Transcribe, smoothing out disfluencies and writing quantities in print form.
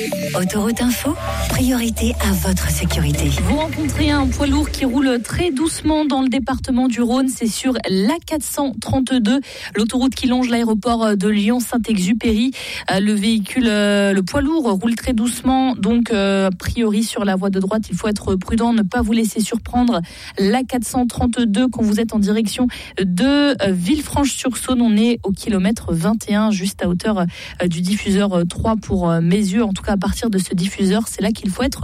Autoroute Info, priorité à votre sécurité. Vous rencontrez un poids lourd qui roule très doucement dans le département du Rhône, c'est sur l'A432, l'autoroute qui longe l'aéroport de Lyon-Saint-Exupéry. Le poids lourd roule très doucement, donc a priori sur la voie de droite, il faut être prudent, ne pas vous laisser surprendre. L'A432 quand vous êtes en direction de Villefranche-sur-Saône, on est au kilomètre 21, juste à hauteur du diffuseur 3 pour mes yeux. En tout cas, à partir de ce diffuseur, c'est là qu'il faut être